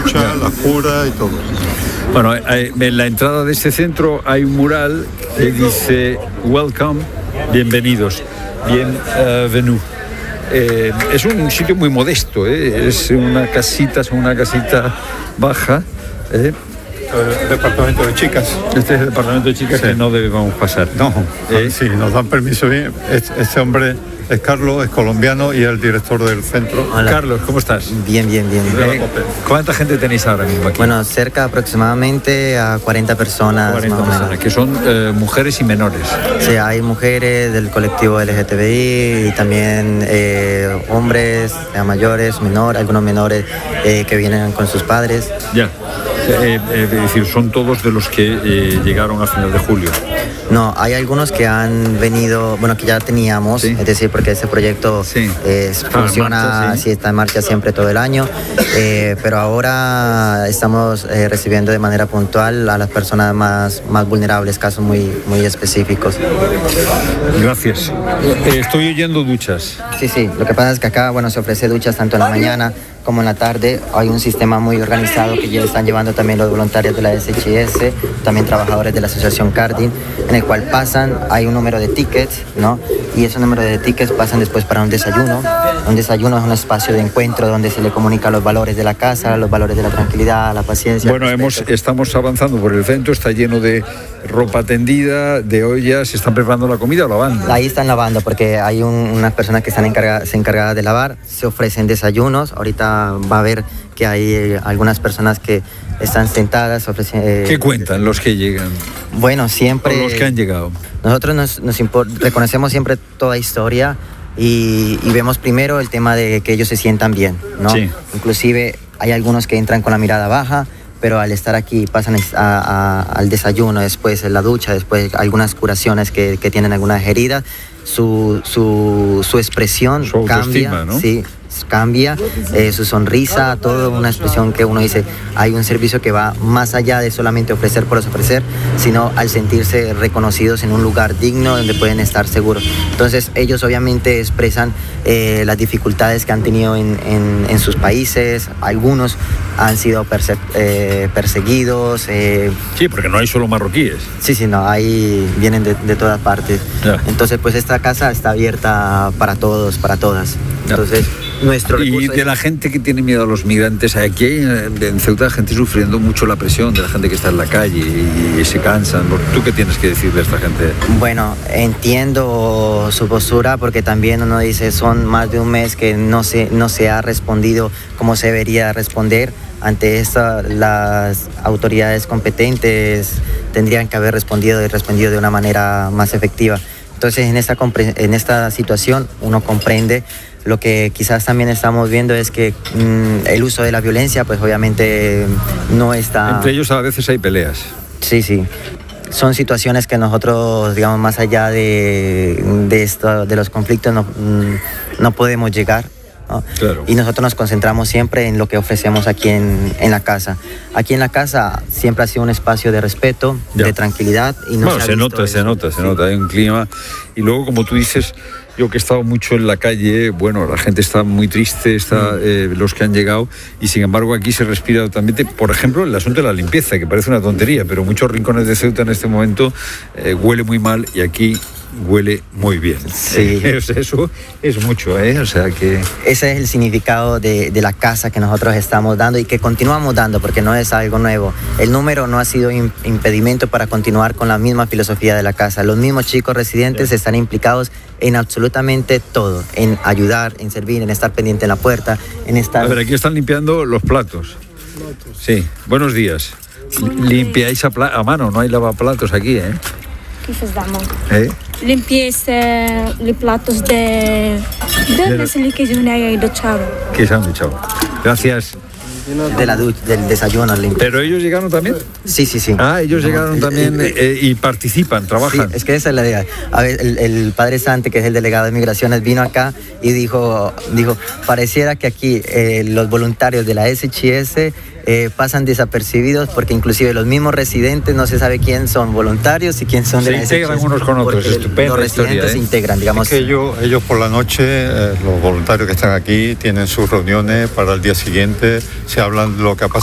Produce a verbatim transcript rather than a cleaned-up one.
ducha, la cura y todo. Bueno, en la entrada de este centro hay un mural que dice Welcome, bienvenidos, bienvenue. Eh, es un sitio muy modesto, ¿eh? Es una casita, es una casita baja. ¿eh? El departamento de chicas. Este es el departamento de chicas, sí. Que no debemos pasar. No, ¿Eh? sí, nos dan permiso bien. Este hombre es Carlos, es colombiano y es el director del centro. Hola. Carlos, ¿cómo estás? Bien, bien, bien. Eh, ¿Cuánta gente tenéis ahora mismo aquí? Bueno, cerca aproximadamente a cuarenta personas. cuarenta más personas, que son eh, mujeres y menores. Sí, hay mujeres del colectivo L G T B I y también eh, hombres, eh, mayores, menores, algunos menores eh, que vienen con sus padres. Ya. Eh, eh, es decir, son todos de los que eh, llegaron a final de julio. No, hay algunos que han venido, bueno, que ya teníamos, ¿sí? Es decir, porque ese proyecto sí. eh, funciona, marcha, sí. Sí, está en marcha siempre todo el año, eh, pero ahora estamos eh, recibiendo de manera puntual a las personas más, más vulnerables, casos muy, muy específicos. Gracias. Eh, estoy oyendo duchas. Sí, sí, lo que pasa es que acá, bueno, se ofrece duchas tanto en la mañana como en la tarde. Hay un sistema muy organizado que ya están llevando también los voluntarios de la S H S, también trabajadores de la asociación Cardin, en el cual pasan, hay un número de tickets, ¿no? Y esos números de tickets pasan después para un desayuno. Un desayuno es un espacio de encuentro donde se le comunica los valores de la casa, los valores de la tranquilidad, la paciencia. Bueno, hemos, estamos avanzando por el centro, está lleno de ropa tendida, de ollas, ¿se están preparando la comida o lavando? Ahí están lavando porque hay un, unas personas que están encargadas, se encargadas de lavar, se ofrecen desayunos, ahorita va a ver que hay eh, algunas personas que están sentadas. Ofrecen, eh, ¿Qué cuentan los que llegan? Bueno, siempre... O los que han llegado. Nosotros nos, nos import, reconocemos siempre toda historia y, y vemos primero el tema de que ellos se sientan bien, ¿no? Sí. Inclusive hay algunos que entran con la mirada baja, pero al estar aquí pasan a, a, al desayuno, después la ducha, después algunas curaciones que, que tienen algunas heridas, su, su, su expresión su cambia, ¿no? Sí, cambia, eh, su sonrisa, toda una expresión que uno dice, hay un servicio que va más allá de solamente ofrecer por ofrecer, sino al sentirse reconocidos en un lugar digno donde pueden estar seguros. Entonces ellos obviamente expresan eh, las dificultades que han tenido en, en, en sus países, algunos han sido perse eh, perseguidos. Eh, sí, porque no hay solo marroquíes. Sí, sí, no, ahí vienen de, de todas partes. Ya. Entonces pues esta casa está abierta para todos, para todas. Entonces, nuestro y de es... la gente que tiene miedo a los migrantes, aquí hay en Ceuta gente sufriendo mucho la presión de la gente que está en la calle y, y se cansan. ¿Tú qué tienes que decirle a esta gente? Bueno, entiendo su postura porque también uno dice, son más de un mes que no se, no se ha respondido como se debería responder. Ante esto, las autoridades competentes tendrían que haber respondido y respondido de una manera más efectiva. Entonces, en esta, en esta situación, uno comprende. Lo que quizás también estamos viendo es que mmm, el uso de la violencia, pues obviamente no está... Entre ellos a veces hay peleas. Sí, sí. Son situaciones que nosotros, digamos, más allá de, de, esto, de los conflictos, no, no podemos llegar, ¿no? Claro. Y nosotros nos concentramos siempre en lo que ofrecemos aquí en, en la casa. Aquí en la casa siempre ha sido un espacio de respeto, ya. de tranquilidad. Y no bueno, se, se nota, se nota, se sí. nota, hay un clima. Y luego, como tú dices... Yo que he estado mucho en la calle, bueno, la gente está muy triste, está, eh, los que han llegado, y sin embargo aquí se respira totalmente. Por ejemplo, el asunto de la limpieza, que parece una tontería, pero muchos rincones de Ceuta en este momento eh, huele muy mal y aquí huele muy bien. Sí. Eh, eso es mucho, ¿eh? O sea que... Ese es el significado de, de la casa que nosotros estamos dando y que continuamos dando, porque no es algo nuevo. El número no ha sido un impedimento para continuar con la misma filosofía de la casa. Los mismos chicos residentes sí. están implicados en absolutamente todo, en ayudar, en servir, en estar pendiente en la puerta, en estar... A ver, aquí están limpiando los platos. Platos. Sí, buenos días. Limpiáis a, a mano, no hay lavaplatos aquí, ¿eh? ¿Qué facciamo? ¿Eh? Limpiese los platos de... de las que se han duchado. Que se han duchado. Gracias. De la ducha, del desayuno limpio. ¿Pero ellos llegaron también? Sí, sí, sí. Ah, ellos no, llegaron el, también el, eh, y participan, trabajan. Sí, es que esa es la idea. A ver, el, el padre Sante, que es el delegado de Migraciones, vino acá y dijo, dijo pareciera que aquí eh, los voluntarios de la S H S eh, pasan desapercibidos porque inclusive los mismos residentes no se sabe quién son voluntarios y quién son de se la S H S. Se integran unos con otros, estupendo. Los residentes historia, ¿eh? se integran, digamos. Es que ellos, ellos por la noche, eh, los voluntarios que están aquí, tienen sus reuniones para el día siguiente, se hablan de lo que ha pasado